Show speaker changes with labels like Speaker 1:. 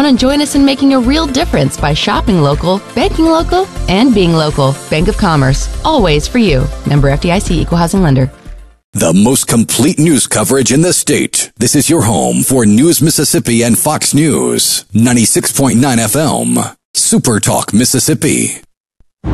Speaker 1: and join us in making a real difference by shopping local, banking local, and being local. Bank of Commerce, always for you. Member FDIC, Equal Housing Lender.
Speaker 2: The most complete news coverage in the state. This is your home for News Mississippi and Fox News. 96.9 FM. Super Talk Mississippi.